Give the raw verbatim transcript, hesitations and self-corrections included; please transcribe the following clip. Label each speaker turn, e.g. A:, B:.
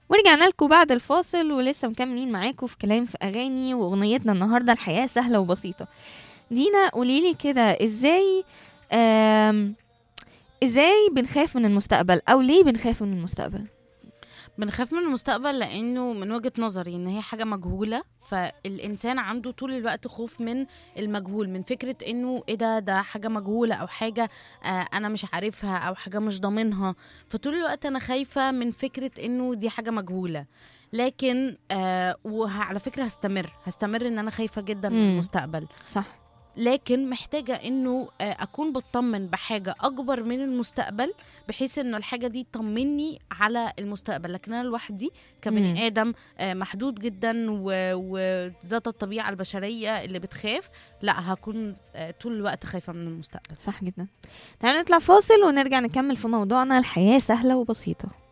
A: ورجعنا لكم بعد الفاصل ولسه مكملين معاكم في كلام في اغاني، واغنيتنا النهارده الحياه سهله وبسيطه. دينا قوليلي كده، ازاي آم ازاي بنخاف من المستقبل، او ليه بنخاف من المستقبل؟
B: بنخاف من المستقبل لانه من وجهة نظري ان هي حاجة مجهولة، فالانسان عنده طول الوقت خوف من المجهول، من فكرة انه ايه ده ده حاجة مجهولة او حاجة آه انا مش عارفها او حاجة مش ضامنها. فطول الوقت انا خايفة من فكرة انه دي حاجة مجهولة. لكن آه وعلى فكرة هستمر هستمر ان انا خايفة جدا من
A: امم
B: المستقبل.
A: صح.
B: لكن محتاجة انه آه، اكون بطمن بحاجة اكبر من المستقبل، بحيث انه الحاجة دي تطمني على المستقبل. لكن انا لوحدي
A: امم
B: كبني ادم آه، محدود جدا و- وذات الطبيعة البشرية اللي بتخاف، لا هكون آه، طول الوقت خايفة من المستقبل.
A: صح جدا. تعالوا نطلع فاصل ونرجع نكمل في موضوعنا الحياه سهله وبسيطه.